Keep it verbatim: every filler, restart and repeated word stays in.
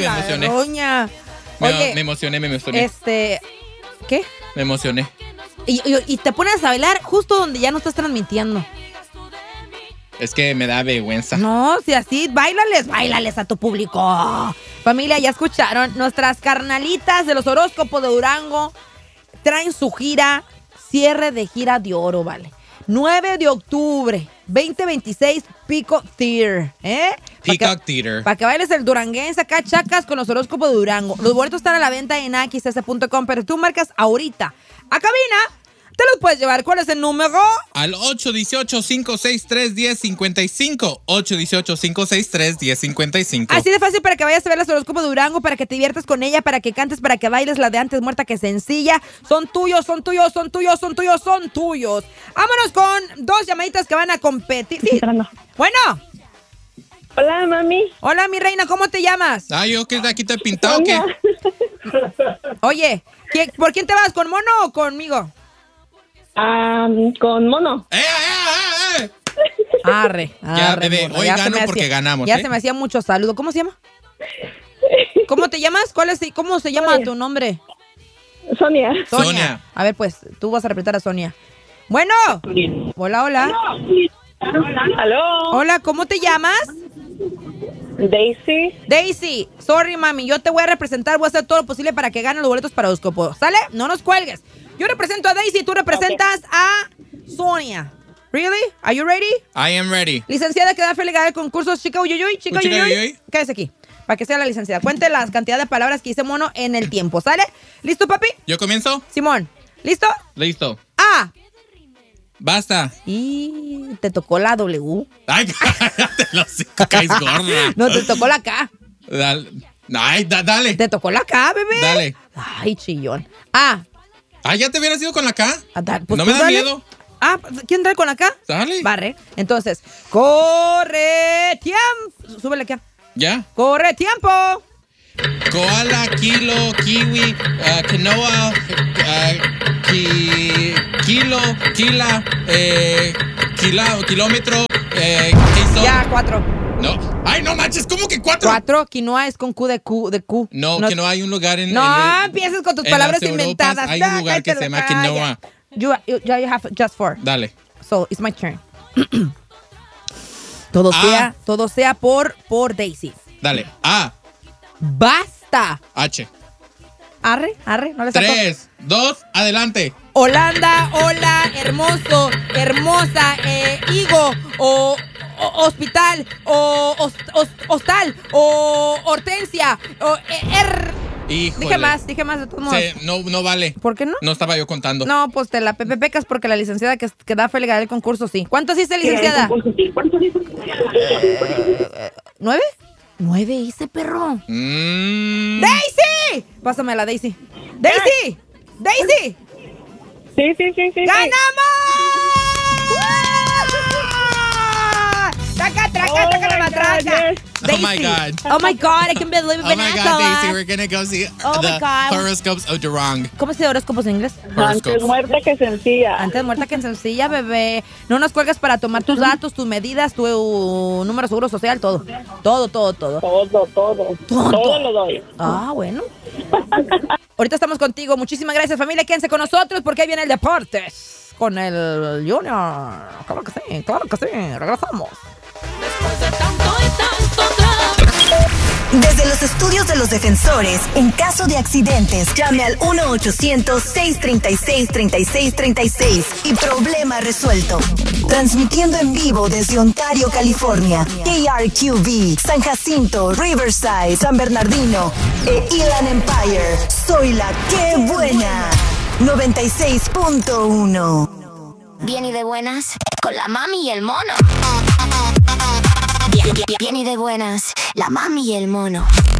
la emocioné. doña. Me, Oye, me emocioné, me emocioné. este, ¿qué? Me emocioné. Y, y, y te pones a bailar justo donde ya no estás transmitiendo. Es que me da vergüenza. No, si así, báilales, báilales a tu público. Familia, ya escucharon, nuestras carnalitas de los horóscopos de Durango traen su gira, cierre de gira de oro, ¿vale? nueve de octubre, veinte veintiséis, Peacock Theater, ¿eh? Peacock Theater. Para que bailes el duranguense acá, chacas con los horóscopos de Durango. Los boletos están a la venta en x s punto com, pero tú marcas ahorita a cabina, te los puedes llevar. ¿Cuál es el número? Al ocho uno ocho, cinco seis tres, uno cero cinco cinco. ocho uno ocho, cinco seis tres, uno cero cinco cinco. Así de fácil para que vayas a ver los horóscopos de Durango, para que te diviertas con ella, para que cantes, para que bailes la de antes muerta que sencilla. Son tuyos, son tuyos, son tuyos, son tuyos, son tuyos. Vámonos con dos llamaditas que van a competir. Sí. Bueno. Hola, mami. Hola, mi reina, ¿cómo te llamas? Ah, yo que aquí te he pintado, ¿qué? Oye, ¿quién- ¿por quién te vas? ¿Con Mono o conmigo? Um, con Mono. ¡Eh, eh, eh, eh! Arre, arre. Ya, bebé, morra, hoy ya se gano me porque hacía- ganamos, Ya ¿eh? se me hacía mucho saludo. ¿Cómo se llama? ¿Cómo te llamas? ¿Cuál es, ¿Cómo se llama Sonia. tu nombre? Sonia. Sonia. Sonia. A ver, pues, tú vas a representar a Sonia. Bueno. Hola, hola. ¿Aló? Hola, ¿cómo te llamas? Daisy. Daisy. Sorry, mami, yo te voy a representar. Voy a hacer todo lo posible para que ganen los boletos para horóscopo. ¿Sale? No nos cuelgues. Yo represento a Daisy, tú representas a Sonia. Really? Are you ready? I am ready. Licenciada que da fe legal de concursos, chica uyuyuy, chica Chica uyuyuy. uyuyuy. Quédese aquí, para que sea la licenciada. Cuente las cantidades de palabras que dice Mono en el tiempo, ¿sale? ¿Listo, papi? ¿Yo comienzo? Simón, ¿listo? Listo. A. Basta. Y te tocó la W. Ay, cállate los cinco, caes gorda. No, te tocó la K. Dale. Ay, da- dale. Te tocó la K, bebé. Dale. Ay, chillón. A. Ah, ¿ya te hubieras ido con la K? A dar- pues no tú me da dale. miedo. Ah, ¿quién trae con la K? Dale. Barre. Entonces, corre tiempo. Súbele acá. ¿Ya? Corre tiempo. Koala, kilo, kiwi, uh, quinoa, uh, ki- kilo, kila, eh, kila, kilómetro, eh, queso. Ya, cuatro. No. Ay, no manches, ¿cómo que cuatro? Cuatro, quinoa es con Q de Q. De Q. No, que no hay un lugar en. No, en el- empieces con tus en palabras las Europas inventadas. hay un lugar que Cállate se llama la calle. quinoa. You, you, you have just four. Dale. So, it's my turn. todo Ah. sea, todo sea por, por Daisy. Dale. A, Basta. H. Arre, arre, no le saco. Tres, dos, adelante. Holanda, hola, hermoso, hermosa, eh, higo, o, o- hospital, o hos- hos- hostal, o hortensia, o eh, er. Híjole. Dije más, dije más de todos modos. Sí, no, no vale. ¿Por qué no? No estaba yo contando. No, pues te la pepe pecas porque la licenciada que, que da fe legal del concurso sí. ¿Cuántos hice, licenciada? Eh, ¿Nueve? Nueve hice, perro. Mm. ¡Daisy! Pásame a la Daisy. ¡Daisy! ¡Daisy! Sí, sí, sí, sí. ¡Ganamos! ¡Traca, traca, Oh traca, my la God, matraca! yes. Oh my God. Oh my God, I can believe it. Oh my God, Daisy, we're gonna go see Oh my the God. horoscopes of Durang. ¿Cómo se dice horóscopos en inglés? Antes Horoscopes. muerta que sencilla. Antes muerta que en sencilla, bebé. No nos cuelgues para tomar tus datos, tus medidas, tu número de seguro social, todo. Todo, todo, todo. Todo, todo. Todo. Todo lo doy. Ah, bueno. Ahorita estamos contigo. Muchísimas gracias, familia. Quédense con nosotros porque ahí viene el Deportes con el Junior. Claro que sí, claro que sí. Regresamos. Desde los estudios de los defensores, en caso de accidentes, llame al uno ochocientos, seiscientos treinta y seis, treinta y seis treinta y seis y problema resuelto. Transmitiendo en vivo desde Ontario, California, K R Q V, San Jacinto, Riverside, San Bernardino e Inland Empire. Soy la que buena. noventa y seis punto uno. Bien y de buenas, con la mami y el mono. Bien, bien, bien y de buenas, la mami y el mono.